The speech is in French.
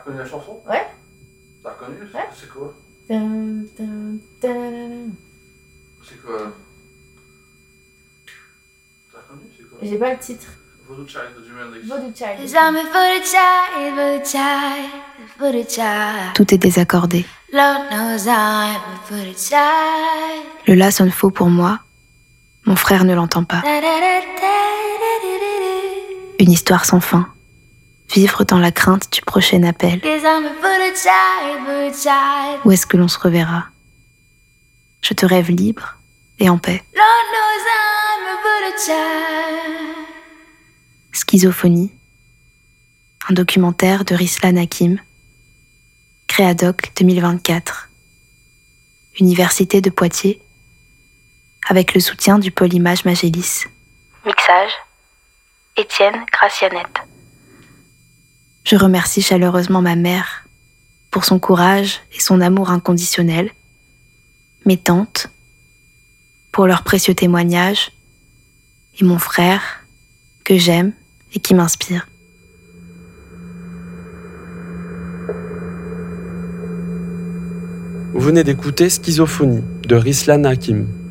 reconnu la chanson? Ouais. T'as reconnu? Ouais. C'est quoi? Dun, dun, dun. C'est quoi? T'as reconnu? C'est quoi? J'ai pas le titre. Voodoo Child de Jimi Hendrix. Voodoo Child. 'Cause I'm a voodoo child, voodoo child, voodoo child. Tout est désaccordé. Lord knows I'm a voodoo child. Le la sonne faux pour moi. Mon frère ne l'entend pas. Une histoire sans fin. Vivre dans la crainte du prochain appel. 'Cause I'm a voodoo child, voodoo child. Où est-ce que l'on se reverra? Je te rêve libre et en paix. Lord knows I'm a voodoo child. Schizophonie. Un documentaire de Rislan Hakim. Créadoc 2024. Université de Poitiers. Avec le soutien du pôle Image Magélis. Mixage. Étienne Gracianette. Je remercie chaleureusement ma mère pour son courage et son amour inconditionnel, mes tantes pour leurs précieux témoignages et mon frère que j'aime et qui m'inspire. Vous venez d'écouter Schizophonie de Rislan Hakim.